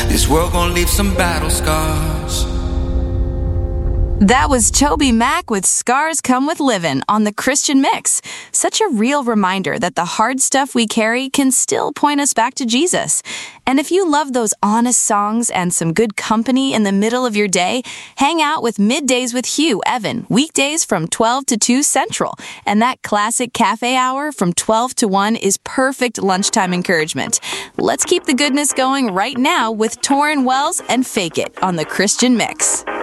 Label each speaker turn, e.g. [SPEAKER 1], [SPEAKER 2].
[SPEAKER 1] This world gon' leave some battle scars.
[SPEAKER 2] That was Toby Mac with Scars Come With Livin' on the Christian Mix. Such a real reminder that the hard stuff we carry can still point us back to Jesus. And if you love those honest songs and some good company in the middle of your day, hang out with Middays with Hugh Evan, weekdays from 12 to 2 Central. And that classic cafe hour from 12 to 1 is perfect lunchtime encouragement. Let's keep the goodness going right now with Torrin Wells and Fake It on the Christian Mix.